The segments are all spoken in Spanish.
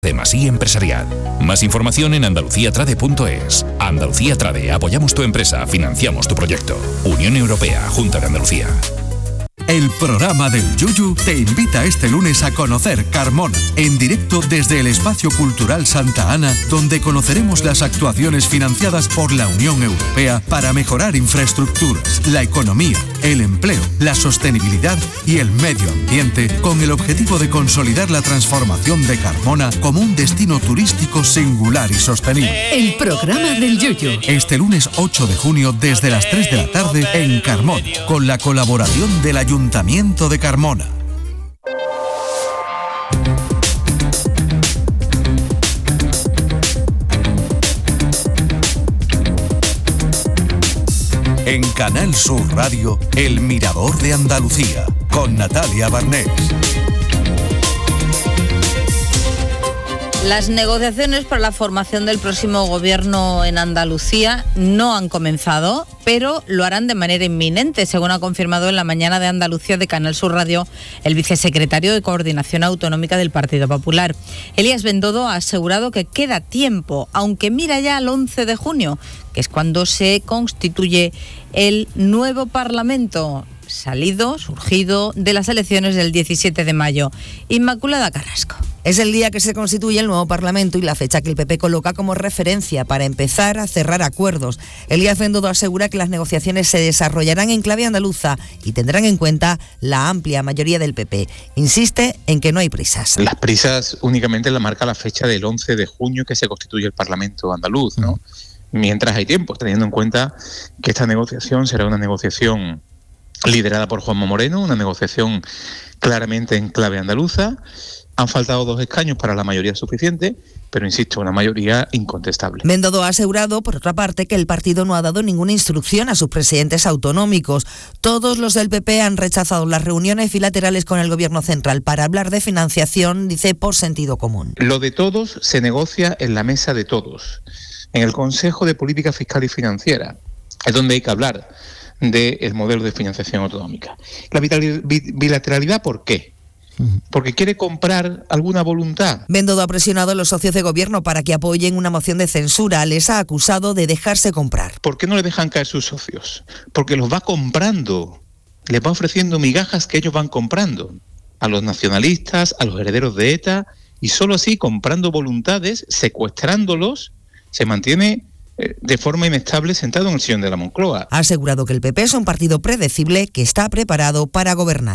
de Masí Empresarial. Más información en andaluciatrade.es. Andalucía Trade. Apoyamos tu empresa, financiamos tu proyecto. Unión Europea, Junta de Andalucía. El programa del Yuyu te invita este lunes a conocer Carmona, en directo desde el Espacio Cultural Santa Ana, donde conoceremos las actuaciones financiadas por la Unión Europea para mejorar infraestructuras, la economía, el empleo, la sostenibilidad y el medio ambiente, con el objetivo de consolidar la transformación de Carmona como un destino turístico singular y sostenible. El programa del Yuyu. Este lunes 8 de junio desde las 3 de la tarde en Carmona, con la colaboración del Ayuntamiento de Carmona. En Canal Sur Radio, El Mirador de Andalucía, con Natalia Barnés. Las negociaciones para la formación del próximo gobierno en Andalucía no han comenzado, pero lo harán de manera inminente, según ha confirmado en la mañana de Andalucía de Canal Sur Radio el vicesecretario de Coordinación Autonómica del Partido Popular. Elías Bendodo ha asegurado que queda tiempo, aunque mira ya al 11 de junio, que es cuando se constituye el nuevo Parlamento, surgido de las elecciones del 17 de mayo. Inmaculada Carrasco. Es el día que se constituye el nuevo Parlamento y la fecha que el PP coloca como referencia para empezar a cerrar acuerdos. Elías Bendodo asegura que las negociaciones se desarrollarán en clave andaluza y tendrán en cuenta la amplia mayoría del PP. Insiste en que no hay prisas. Las prisas únicamente las marca la fecha del 11 de junio que se constituye el Parlamento andaluz, ¿no? Mientras hay tiempo, teniendo en cuenta que esta negociación será una negociación liderada por Juanma Moreno, una negociación claramente en clave andaluza. Han faltado 2 escaños para la mayoría suficiente, pero insisto, una mayoría incontestable. Bendodo ha asegurado, por otra parte, que el partido no ha dado ninguna instrucción a sus presidentes autonómicos. Todos los del PP han rechazado las reuniones bilaterales con el Gobierno central para hablar de financiación, dice, por sentido común. Lo de todos se negocia en la mesa de todos, en el Consejo de Política Fiscal y Financiera, es donde hay que hablar del modelo de financiación autonómica. La bilateralidad, ¿por qué? Porque quiere comprar alguna voluntad. Bendodo ha presionado a los socios de gobierno para que apoyen una moción de censura. Les ha acusado de dejarse comprar. ¿Por qué no le dejan caer sus socios? Porque los va comprando, les va ofreciendo migajas que ellos van comprando a los nacionalistas, a los herederos de ETA, y solo así, comprando voluntades, secuestrándolos, se mantiene de forma inestable sentado en el sillón de la Moncloa. Ha asegurado que el PP es un partido predecible que está preparado para gobernar.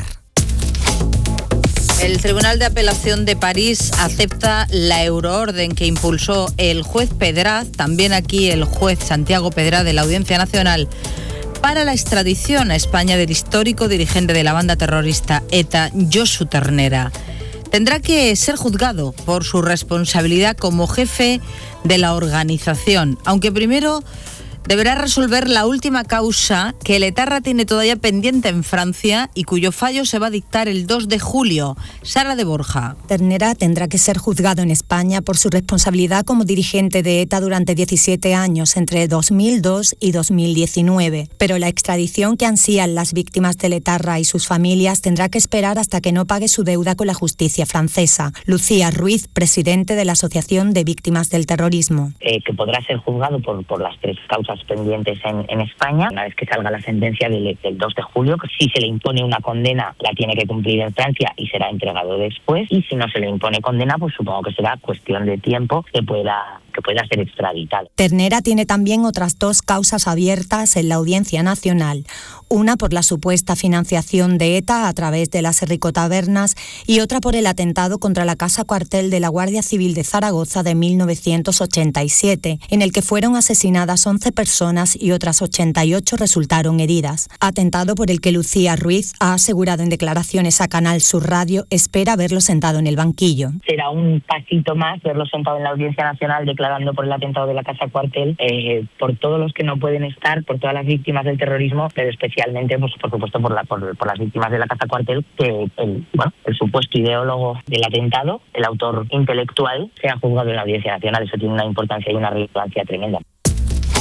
El Tribunal de Apelación de París acepta la euroorden que impulsó el juez Pedraz, también aquí el juez Santiago Pedraz de la Audiencia Nacional, para la extradición a España del histórico dirigente de la banda terrorista ETA, Josu Ternera. Tendrá que ser juzgado por su responsabilidad como jefe de la organización, aunque primero deberá resolver la última causa que el etarra tiene todavía pendiente en Francia y cuyo fallo se va a dictar el 2 de julio. Sara de Borja. Ternera tendrá que ser juzgado en España por su responsabilidad como dirigente de ETA durante 17 años, entre 2002 y 2019. Pero la extradición que ansían las víctimas del etarra y sus familias tendrá que esperar hasta que no pague su deuda con la justicia francesa. Lucía Ruiz, presidente de la Asociación de Víctimas del Terrorismo. Que podrá ser juzgado por las 3 causas pendientes en España, una vez que salga la sentencia del 2 de julio, que si se le impone una condena la tiene que cumplir en Francia y será entregado después, y si no se le impone condena, pues supongo que será cuestión de tiempo que pueda ser extraditado. Ternera tiene también otras 2 causas abiertas en la Audiencia Nacional, una por la supuesta financiación de ETA a través de las ricotabernas y otra por el atentado contra la Casa Cuartel de la Guardia Civil de Zaragoza de 1987, en el que fueron asesinadas 11 personas y otras 88 resultaron heridas. Atentado por el que Lucía Ruiz ha asegurado en declaraciones a Canal Sur Radio espera verlo sentado en el banquillo. Será un pasito más verlo sentado en la Audiencia Nacional declarando por el atentado de la Casa Cuartel, por todos los que no pueden estar, por todas las víctimas del terrorismo, pero especialmente, pues, por supuesto, por las víctimas de la Casa Cuartel, que el supuesto ideólogo del atentado, el autor intelectual, sea juzgado en la Audiencia Nacional. Eso tiene una importancia y una relevancia tremenda.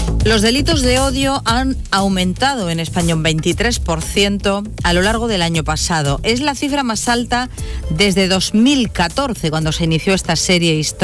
Los delitos de odio han aumentado en España un 23% a lo largo del año pasado. Es la cifra más alta desde 2014, cuando se inició esta serie histórica